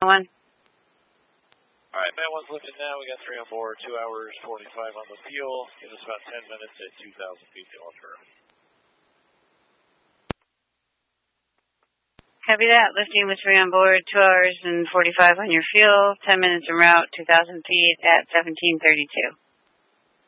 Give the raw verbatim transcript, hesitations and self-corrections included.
One. All right, man one's lifted now. We got three on board, two hours, forty-five on the fuel. Give us about ten minutes at two thousand feet to alter. Copy that. Lifting with three on board, two hours and forty-five on your fuel, ten minutes en route, two thousand feet at seventeen thirty-two.